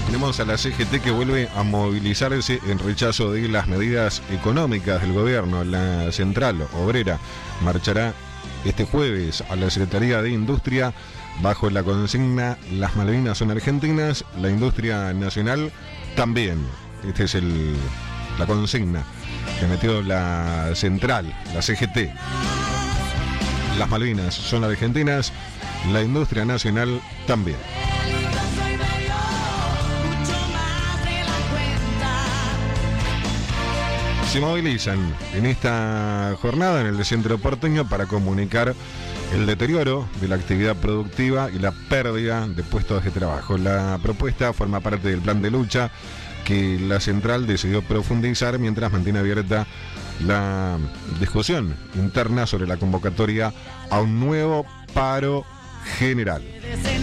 Tenemos a la CGT que vuelve a movilizarse en rechazo de las medidas económicas del gobierno. La central obrera marchará este jueves a la Secretaría de Industria bajo la consigna "Las Malvinas son argentinas, la industria nacional también". Esta es la consigna que metió la central, la CGT. Las Malvinas son argentinas, la industria nacional también. Se movilizan en esta jornada en el centro porteño para comunicar el deterioro de la actividad productiva y la pérdida de puestos de trabajo. La propuesta forma parte del plan de lucha que la central decidió profundizar mientras mantiene abierta la discusión interna sobre la convocatoria a un nuevo paro general.